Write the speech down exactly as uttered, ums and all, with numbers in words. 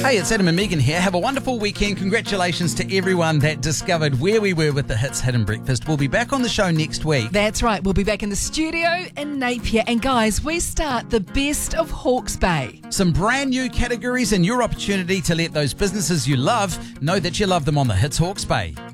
Hey, it's Adam and Megan here. Have a wonderful weekend. Congratulations to everyone that discovered where we were with the Hits Hidden Breakfast. We'll be back on the show next week. That's right. We'll be back in the studio in Napier. And guys, we start the best of Hawke's Bay. Some brand new categories and your opportunity to let those businesses you love know that you love them on the Hits Hawke's Bay.